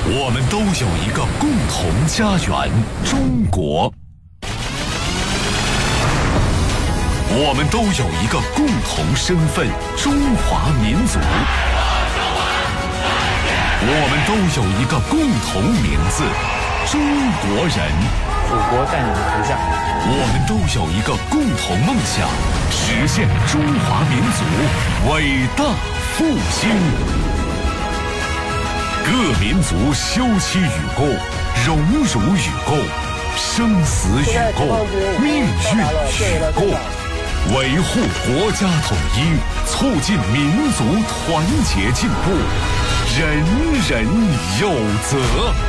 我们都有一个共同家园——中国。我们都有一个共同身份——中华民族。我们都有一个共同名字——中国人。 祖国在你的头上。 我们都有一个共同梦想，实现中华民族伟大复兴。各民族休戚与共，荣辱与共，生死与共，命运与共，维护国家统一，促进民族团结进步，人人有责。